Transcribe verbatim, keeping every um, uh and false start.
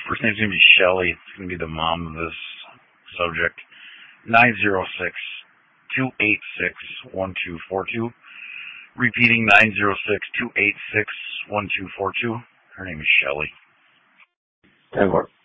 First name's going to be Shelly. It's going to be the mom of this subject. nine zero six, two eight six, one two four two. Repeating, nine zero six, two eight six, one two four two. Her name is Shelly. ten more.